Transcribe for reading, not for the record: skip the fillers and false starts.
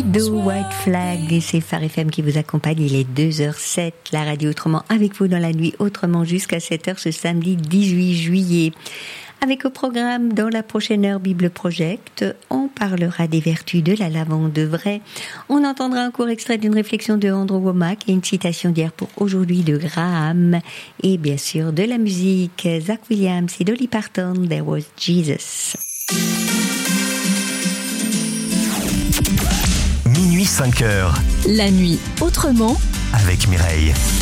Dido, White Flag, et c'est Phare FM qui vous accompagne. Il est 2h07, la radio autrement avec vous dans la nuit, autrement jusqu'à 7h ce samedi 18 juillet. Avec au programme, dans la prochaine heure Bible Project, on parlera des vertus de la lavande vraie. On entendra un court extrait d'une réflexion de Andrew Wommack et une citation d'hier pour aujourd'hui de Graham. Et bien sûr, de la musique, Zach Williams et Dolly Parton, There Was Jesus. Minuit 5h. La nuit autrement avec Mireille.